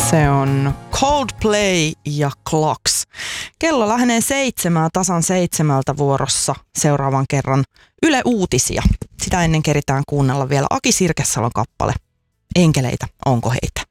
Se on Coldplay ja Clocks. Kello lähenee 7 tasan 7 vuorossa seuraavan kerran Yle Uutisia. Sitä ennen keritään kuunnella vielä Aki Sirkessalon kappale Enkeleitä, onko heitä?